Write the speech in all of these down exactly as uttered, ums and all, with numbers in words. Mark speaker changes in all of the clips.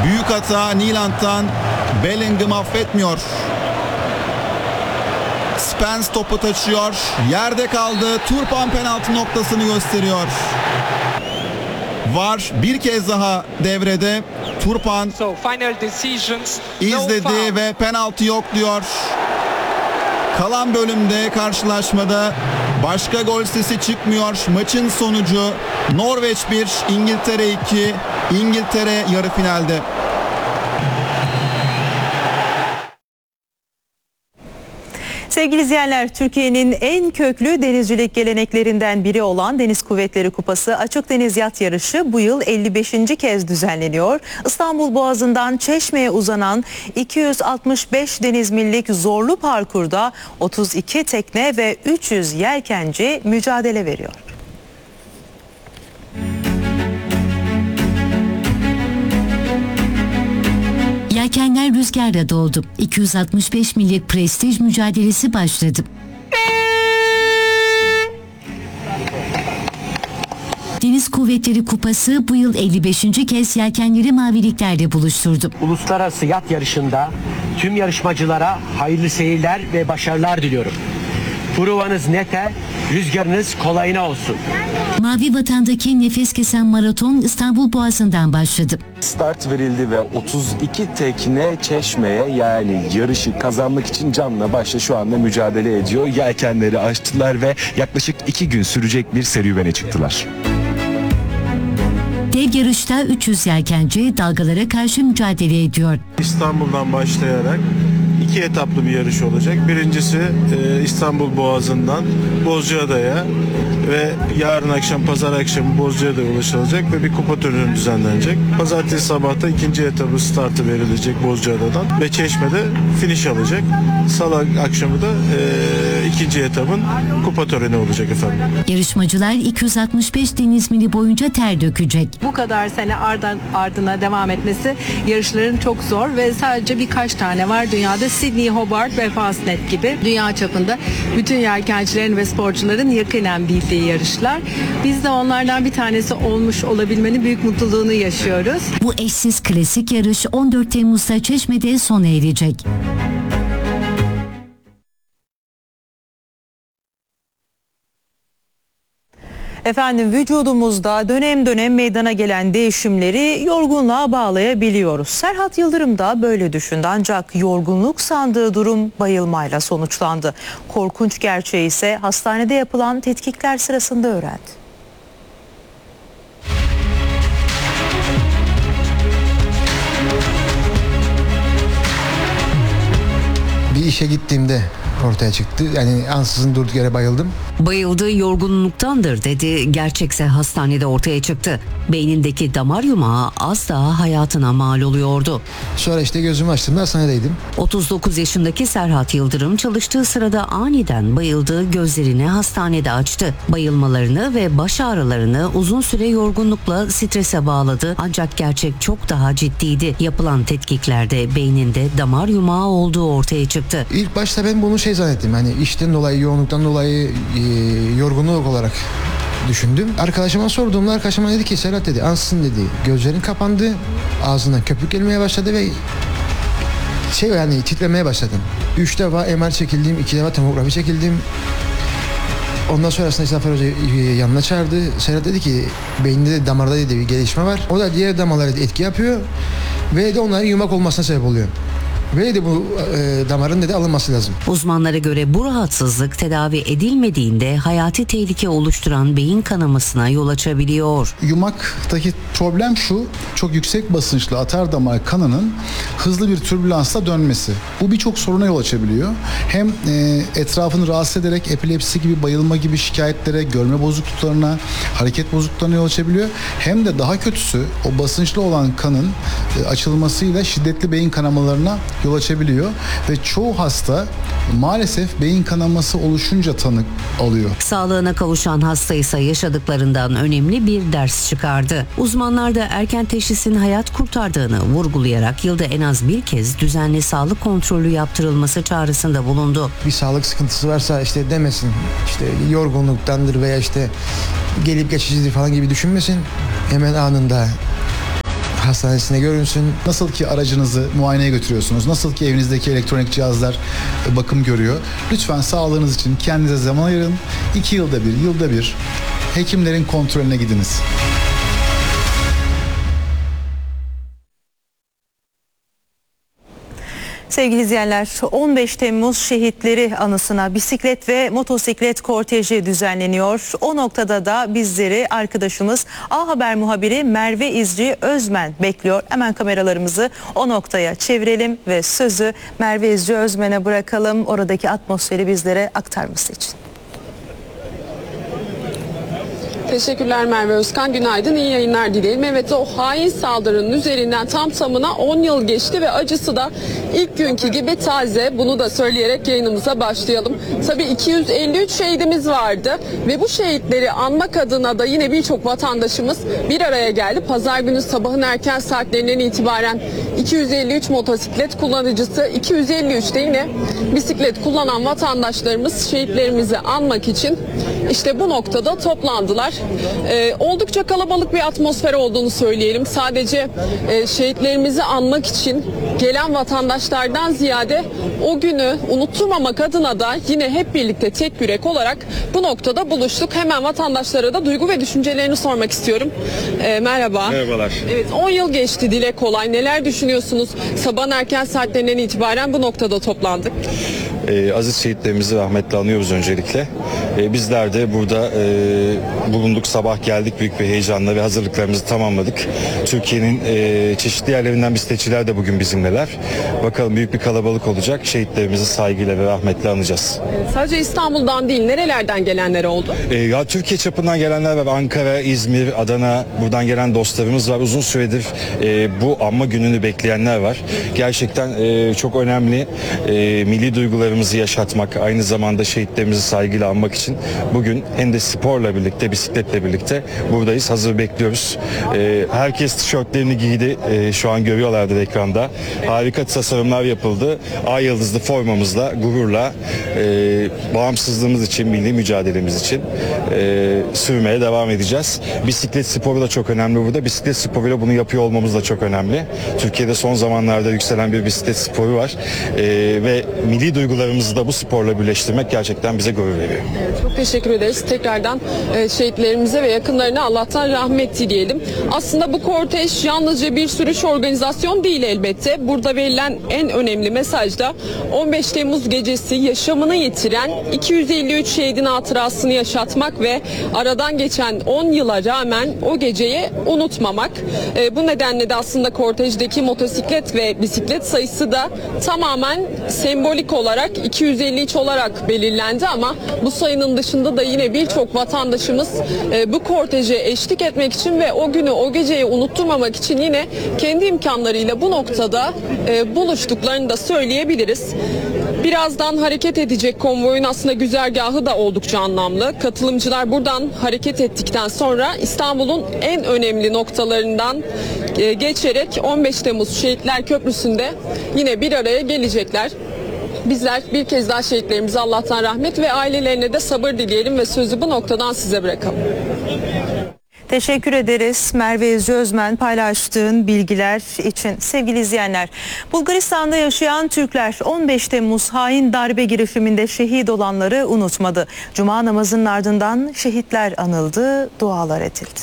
Speaker 1: Büyük hata Nyland'dan. Bellingham affetmiyor. Spence topu taşıyor. Yerde kaldı. Turpan penaltı noktasını gösteriyor. Var bir kez daha devrede. Turpan izledi ve penaltı yok diyor. Kalan bölümde karşılaşmada başka gol sesi çıkmıyor. Maçın sonucu Norveç bir, İngiltere iki. İngiltere yarı finalde.
Speaker 2: Sevgili izleyenler, Türkiye'nin en köklü denizcilik geleneklerinden biri olan Deniz Kuvvetleri Kupası Açık Deniz Yat Yarışı bu yıl elli beşinci kez düzenleniyor. İstanbul Boğazı'ndan Çeşme'ye uzanan iki yüz altmış beş deniz millik zorlu parkurda otuz iki tekne ve üç yüz yelkenci mücadele veriyor.
Speaker 3: Yelkenler rüzgarda doldu. iki yüz altmış beş millik prestij mücadelesi başladı. Deniz Kuvvetleri Kupası bu yıl elli beşinci kez yelkenleri maviliklerde buluşturdu.
Speaker 4: Uluslararası yat yarışında tüm yarışmacılara hayırlı seyirler ve başarılar diliyorum. Provanız nete, rüzgarınız kolayına olsun.
Speaker 3: Mavi Vatan'daki nefes kesen maraton İstanbul Boğazı'ndan başladı.
Speaker 5: Start verildi ve otuz iki tekne Çeşme'ye, yani yarışı kazanmak için canla başla şu anda mücadele ediyor. Yelkenleri açtılar ve yaklaşık iki gün sürecek bir serüvene çıktılar.
Speaker 3: Dev yarışta üç yüz yelkenci dalgalara karşı mücadele ediyor.
Speaker 6: İstanbul'dan başlayarak iki etaplı bir yarış olacak. Birincisi e, İstanbul Boğazı'ndan Bozcaada'ya ve yarın akşam pazar akşamı Bozcaada'ya ulaşılacak ve bir kupa töreni düzenlenecek. Pazartesi sabah da ikinci etabı startı verilecek Bozcaada'dan ve Çeşme'de finish alacak. Salı akşamı da e, ikinci etabın kupa töreni olacak efendim.
Speaker 3: Yarışmacılar iki yüz altmış beş deniz mili boyunca ter dökecek.
Speaker 7: Bu kadar sene ardına, ardına devam etmesi yarışların çok zor ve sadece birkaç tane var dünyada. Sydney, Hobart ve Fastnet gibi dünya çapında bütün yelkencilerin ve sporcuların yakinen bildiği yarışlar. Biz de onlardan bir tanesi olmuş olabilmenin büyük mutluluğunu yaşıyoruz.
Speaker 3: Bu eşsiz klasik yarış on dört Temmuz'da Çeşme'de sona erecek.
Speaker 2: Efendim, vücudumuzda dönem dönem meydana gelen değişimleri yorgunluğa bağlayabiliyoruz. Serhat Yıldırım da böyle düşündü, ancak yorgunluk sandığı durum bayılmayla sonuçlandı. Korkunç gerçeği ise hastanede yapılan tetkikler sırasında öğrendi.
Speaker 8: Bir işe gittiğimde ortaya çıktı. Yani ansızın durduk yere bayıldım.
Speaker 9: Bayıldığı yorgunluktandır dedi. Gerçekse hastanede ortaya çıktı. Beynindeki damar yumağı az daha hayatına mal oluyordu.
Speaker 8: Sonra işte gözümü açtığımda hastanedeydim.
Speaker 9: otuz dokuz yaşındaki Serhat Yıldırım çalıştığı sırada aniden bayıldığı gözlerini hastanede açtı. Bayılmalarını ve baş ağrılarını uzun süre yorgunlukla strese bağladı. Ancak gerçek çok daha ciddiydi. Yapılan tetkiklerde beyninde damar yumağı olduğu ortaya çıktı.
Speaker 8: İlk başta ben bunu şey zannettim. Hani işten dolayı, yoğunluktan dolayı e, yorgunluk olarak düşündüm. Arkadaşıma sorduğumda arkadaşıma dedi ki, Serhat dedi, ansızın dedi, gözlerin kapandı, ağzından köpük gelmeye başladı ve şey yani titremeye başladım. Üç defa M R çekildim, iki defa tomografi çekildim. Ondan sonrasında Zafer Hoca yanına çağırdı. Serhat dedi ki, beyninde de damarda dedi bir gelişme var. O da diğer damarlara etki yapıyor ve de onların yumak olmasına sebep oluyor. Ve de bu e, damarın dedi alınması lazım.
Speaker 9: Uzmanlara göre bu rahatsızlık tedavi edilmediğinde hayati tehlike oluşturan beyin kanamasına yol açabiliyor.
Speaker 10: Yumaktaki problem şu: çok yüksek basınçlı atardamar kanının hızlı bir türbülansla dönmesi. Bu birçok soruna yol açabiliyor. Hem e, etrafını rahatsız ederek epilepsi gibi, bayılma gibi şikayetlere, görme bozukluklarına, hareket bozukluklarına yol açabiliyor. Hem de daha kötüsü, o basınçlı olan kanın e, açılmasıyla şiddetli beyin kanamalarına yol açabiliyor ve çoğu hasta maalesef beyin kanaması oluşunca tanı alıyor.
Speaker 9: Sağlığına kavuşan hasta ise yaşadıklarından önemli bir ders çıkardı. Uzmanlar da erken teşhisin hayat kurtardığını vurgulayarak yılda en az bir kez düzenli sağlık kontrolü yaptırılması çağrısında bulundu.
Speaker 8: Bir sağlık sıkıntısı varsa işte demesin, işte yorgunluktandır veya işte gelip geçicidir falan gibi düşünmesin. Hemen anında hastanesine görünsün.
Speaker 10: Nasıl ki aracınızı muayeneye götürüyorsunuz, nasıl ki evinizdeki elektronik cihazlar bakım görüyor. Lütfen sağlığınız için kendinize zaman ayırın. İki yılda bir, yılda bir hekimlerin kontrolüne gidiniz.
Speaker 2: Sevgili izleyenler, on beş Temmuz şehitleri anısına bisiklet ve motosiklet korteji düzenleniyor. O noktada da bizleri arkadaşımız A Haber muhabiri Merve İzci Özmen bekliyor. Hemen kameralarımızı o noktaya çevirelim ve sözü Merve İzci Özmen'e bırakalım. Oradaki atmosferi bizlere aktarması için.
Speaker 11: Teşekkürler Merve Özkan. Günaydın, iyi yayınlar dileyelim. Evet, o hain saldırının üzerinden tam tamına on yıl geçti ve acısı da ilk günkü gibi taze. Bunu da söyleyerek yayınımıza başlayalım. Tabii iki yüz elli üç şehidimiz vardı ve bu şehitleri anmak adına da yine birçok vatandaşımız bir araya geldi. Pazar günü sabahın erken saatlerinden itibaren iki yüz elli üç motosiklet kullanıcısı, iki yüz elli üçte yine bisiklet kullanan vatandaşlarımız şehitlerimizi anmak için işte bu noktada toplandılar. Ee, oldukça kalabalık bir atmosfer olduğunu söyleyelim. Sadece e, şehitlerimizi anmak için gelen vatandaşlardan ziyade o günü unutturmamak adına da yine hep birlikte tek yürek olarak bu noktada buluştuk. Hemen vatandaşlara da duygu ve düşüncelerini sormak istiyorum. Ee, merhaba.
Speaker 12: Merhabalar.
Speaker 11: Evet, on yıl geçti dile kolay. Neler düşünüyorsunuz? Sabahın erken saatlerinden itibaren bu noktada toplandık.
Speaker 12: Ee, aziz şehitlerimizi rahmetle anıyoruz öncelikle. Ee, bizler de burada e, bulunduk, sabah geldik, büyük bir heyecanla ve hazırlıklarımızı tamamladık. Türkiye'nin e, çeşitli yerlerinden bisikletçiler de bugün bizimleler. Bakalım büyük bir kalabalık olacak. Şehitlerimizi saygıyla ve rahmetle anacağız.
Speaker 11: Evet, sadece İstanbul'dan değil, nerelerden gelenler oldu?
Speaker 12: Ee, ya Türkiye çapından gelenler var. Ankara, İzmir, Adana, buradan gelen dostlarımız var. Uzun süredir e, bu anma gününü bekleyenler var. Gerçekten e, çok önemli. E, milli duygularımızı yaşatmak, aynı zamanda şehitlerimizi saygıyla anmak için bugün hem de sporla birlikte, bisikletle birlikte buradayız. Hazır bekliyoruz. E, herkes tişörtlerini giydi. E, şu an görüyorlardır ekranda. Harika tasarımlar yapıldı. Ay yıldızlı formamızla, gururla e, bağımsızlığımız için, milli mücadelemiz için e, sürmeye devam edeceğiz. Bisiklet sporu da çok önemli burada. Bisiklet sporuyla bunu yapıyor olmamız da çok önemli. Türkiye'de son zamanlarda yükselen bir bisiklet sporu var. E, ve milli duygularımızı da bu sporla birleştirmek gerçekten bize gurur veriyor.
Speaker 11: Evet, çok teşekkür ederiz. Tekrardan e, şehitlerimize ve yakınlarına Allah'tan rahmet dileyelim. Aslında bu kortej yalnızca bir sürüş organizasyon değil elbette. Burada verilen en önemli mesaj da on beş Temmuz gecesi yaşamını yitiren iki yüz elli üç şehidin hatırasını yaşatmak ve aradan geçen on yıla rağmen o geceyi unutmamak. E, bu nedenle de aslında kortejdeki motosiklet ve bisiklet sayısı da tamamen sembolik olarak iki yüz elli üç olarak belirlendi ama bu sayının dışında da yine birçok vatandaşımız e, bu korteje eşlik etmek için ve o günü, o geceyi unutturmamak için yine kendi imkanlarıyla bu noktada e, buluştuklarını da söyleyebiliriz. Birazdan hareket edecek konvoyun aslında güzergahı da oldukça anlamlı. Katılımcılar buradan hareket ettikten sonra İstanbul'un en önemli noktalarından e, geçerek on beş Temmuz Şehitler Köprüsü'nde yine bir araya gelecekler. Bizler bir kez daha şehitlerimize Allah'tan rahmet ve ailelerine de sabır dileyelim ve sözü bu noktadan size bırakalım.
Speaker 2: Teşekkür ederiz Merve İzci Özmen paylaştığın bilgiler için. Sevgili izleyenler, Bulgaristan'da yaşayan Türkler on beş Temmuz hain darbe girişiminde şehit olanları unutmadı. Cuma namazının ardından şehitler anıldı, dualar edildi.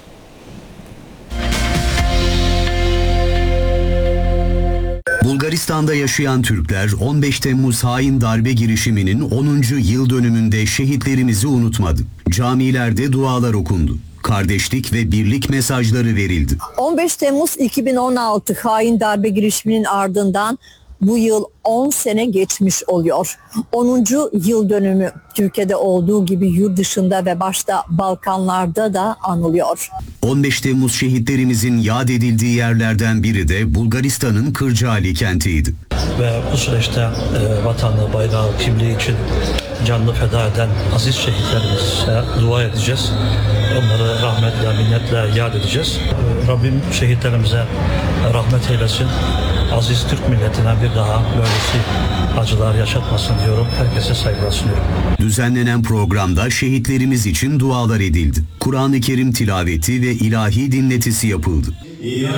Speaker 13: Bulgaristan'da yaşayan Türkler on beş Temmuz hain darbe girişiminin onuncu yıl dönümünde şehitlerimizi unutmadı. Camilerde dualar okundu. Kardeşlik ve birlik mesajları verildi.
Speaker 14: on beş Temmuz iki bin on altı hain darbe girişiminin ardından bu yıl on sene geçmiş oluyor. onuncu yıl dönümü Türkiye'de olduğu gibi yurt dışında ve başta Balkanlarda da anılıyor.
Speaker 13: on beş Temmuz şehitlerimizin yad edildiği yerlerden biri de Bulgaristan'ın Kırcaali kentiydi.
Speaker 15: Ve bu süreçte e, vatanı, bayrağı, kimliği için canını feda eden aziz şehitlerimize dua edeceğiz. Onları rahmetle, minnetle yad edeceğiz. Rabbim şehitlerimize rahmet eylesin. Aziz Türk milletine bir daha böylesi acılar yaşatmasın diyorum. Herkese saygılar sunuyorum.
Speaker 13: Düzenlenen programda şehitlerimiz için dualar edildi. Kur'an-ı Kerim tilaveti ve ilahi dinletisi yapıldı.